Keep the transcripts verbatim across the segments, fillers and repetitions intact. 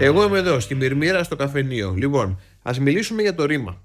Εγώ είμαι εδώ, στη Μυρμήρα, στο καφενείο. Λοιπόν, ας μιλήσουμε για το ρήμα.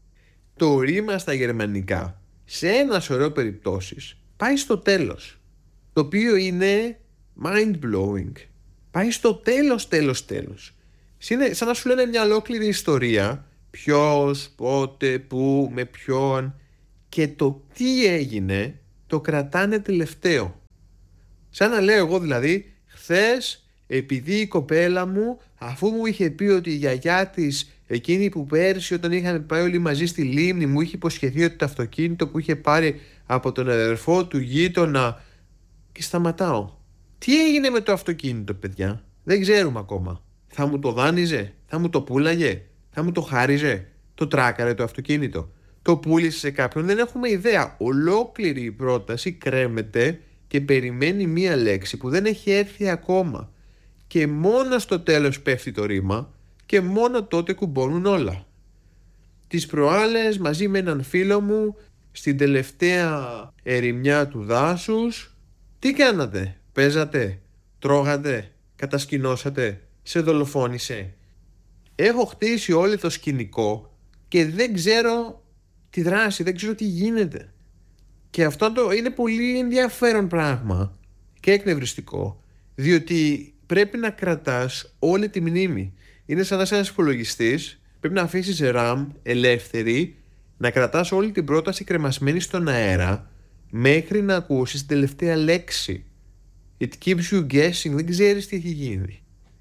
Το ρήμα στα γερμανικά, σε ένα σωρό περιπτώσεις, πάει στο τέλος. Το οποίο είναι mind-blowing. Πάει στο τέλος, τέλος, τέλος. Είναι σαν να σου λένε μια ολόκληρη ιστορία. Ποιος, πότε, πού, με ποιον. Και το τι έγινε το κρατάνε τελευταίο. Σαν να λέω εγώ δηλαδή, χθες επειδή η κοπέλα μου, αφού μου είχε πει ότι η γιαγιά της, εκείνη που πέρσι όταν είχαμε πάει όλοι μαζί στη λίμνη, μου είχε υποσχεθεί ότι το αυτοκίνητο που είχε πάρει από τον αδερφό του γείτονα. Και σταματάω. Τι έγινε με το αυτοκίνητο, παιδιά? Δεν ξέρουμε ακόμα. Θα μου το δάνειζε, θα μου το πούλαγε, θα μου το χάριζε, το τράκαρε το αυτοκίνητο, το πούλησε σε κάποιον? Δεν έχουμε ιδέα. Ολόκληρη η πρόταση κρέμεται και περιμένει μία λέξη που δεν έχει έρθει ακόμα. Και μόνο στο τέλος πέφτει το ρήμα και μόνο τότε κουμπώνουν όλα. Τις προάλλες μαζί με έναν φίλο μου στην τελευταία ερημιά του δάσους, τι κάνατε? Παίζατε, τρώγατε, κατασκηνώσατε, σε δολοφόνησε? Έχω χτίσει όλο το σκηνικό και δεν ξέρω τη δράση, δεν ξέρω τι γίνεται. Και αυτό το είναι πολύ ενδιαφέρον πράγμα και εκνευριστικό, διότι πρέπει να κρατάς όλη τη μνήμη. Είναι σαν να είσαι ένας υπολογιστής, πρέπει να αφήσεις RAM ελεύθερη, να κρατάς όλη την πρόταση κρεμασμένη στον αέρα μέχρι να ακούσεις την τελευταία λέξη. It keeps you guessing, δεν ξέρεις τι έχει γίνει.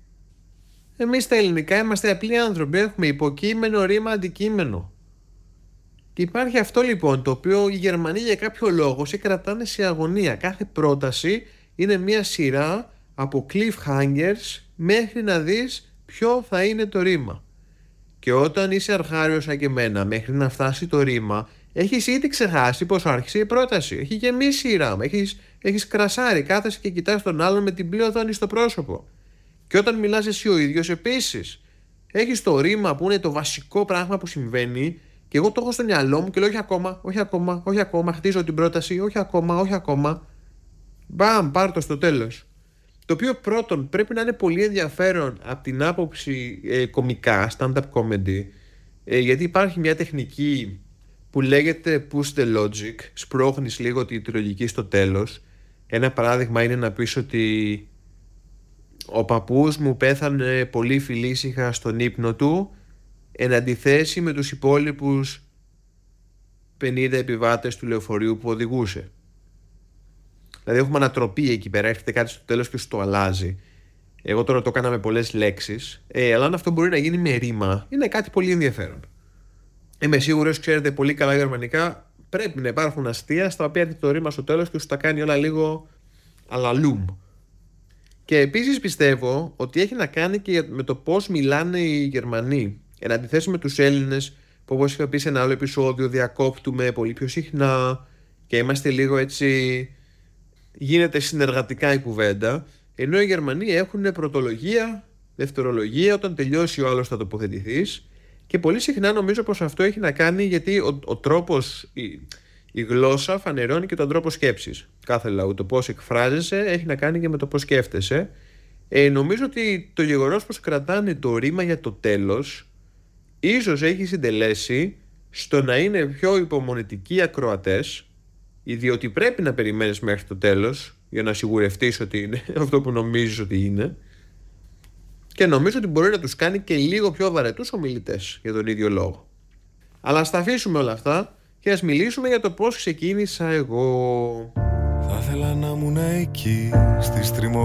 Εμείς στα ελληνικά είμαστε απλοί άνθρωποι, έχουμε υποκείμενο, ρήμα, αντικείμενο. Και υπάρχει αυτό λοιπόν το οποίο οι Γερμανοί για κάποιο λόγο σε κρατάνε σε αγωνία. Κάθε πρόταση είναι μια σειρά από cliffhangers μέχρι να δεις ποιο θα είναι το ρήμα. Και όταν είσαι αρχάριος σαν και εμένα, μέχρι να φτάσει το ρήμα, έχεις ήδη ξεχάσει πως άρχισε η πρόταση. Έχει γεμίσει η RAM, έχεις, έχεις κρασάρει, κάθεσαι και κοιτάς τον άλλον με την μπλε οθόνη στο πρόσωπο. Και όταν μιλάς εσύ ο ίδιος επίσης, έχεις το ρήμα που είναι το βασικό πράγμα που συμβαίνει. Και εγώ το έχω στο μυαλό μου και λέω όχι ακόμα, όχι ακόμα, όχι ακόμα. Χτίζω την πρόταση, όχι ακόμα, όχι ακόμα. Μπαμ, πάρ' το στο τέλος. Το οποίο πρώτον πρέπει να είναι πολύ ενδιαφέρον από την άποψη ε, κομικά, stand-up comedy, ε, γιατί υπάρχει μια τεχνική που λέγεται push the logic, σπρώχνεις λίγο τη λογική στο τέλος. Ένα παράδειγμα είναι να πεις ότι ο παππούς μου πέθανε πολύ φιλήσυχα στον ύπνο του, εν αντιθέσει με τους υπόλοιπους πενήντα επιβάτες του λεωφορείου που οδηγούσε. Δηλαδή έχουμε ανατροπή εκεί πέρα, έρχεται κάτι στο τέλος και σου το αλλάζει. Εγώ τώρα το έκανα με πολλές λέξεις, ε, αλλά αν αυτό μπορεί να γίνει με ρήμα, είναι κάτι πολύ ενδιαφέρον. Είμαι σίγουρος, ξέρετε πολύ καλά γερμανικά, πρέπει να υπάρχουν αστεία στα οποία έρχεται το ρήμα στο τέλος και σου τα κάνει όλα λίγο αλαλούμ. Και επίσης πιστεύω ότι έχει να κάνει και με το πώς μιλάνε οι Γερμανοί. Εν αντιθέσει με τους Έλληνες, που όπως είχα πει σε ένα άλλο επεισόδιο, διακόπτουμε πολύ πιο συχνά και είμαστε λίγο έτσι, γίνεται συνεργατικά η κουβέντα, ενώ οι Γερμανοί έχουν πρωτολογία, δευτερολογία, όταν τελειώσει ο άλλος θα τοποθετηθείς, και πολύ συχνά νομίζω πως αυτό έχει να κάνει γιατί ο, ο τρόπος, η, η γλώσσα φανερώνει και τον τρόπο σκέψης κάθε λαού. Το πώς εκφράζεσαι έχει να κάνει και με το πώς σκέφτεσαι. Ε, νομίζω ότι το γεγονός πως κρατάνε το ρήμα για το τέλος ίσως έχει συντελέσει στο να είναι πιο υπομονετικοί ακροατές, διότι πρέπει να περιμένεις μέχρι το τέλος για να σιγουρευτείς ότι είναι αυτό που νομίζεις ότι είναι, και νομίζω ότι μπορεί να τους κάνει και λίγο πιο βαρετούς ομιλητές για τον ίδιο λόγο. Αλλά ας τα αφήσουμε όλα αυτά και ας μιλήσουμε για το πώς ξεκίνησα εγώ. Θα ήθελα να ήμουν εκεί στη στριμωγμένη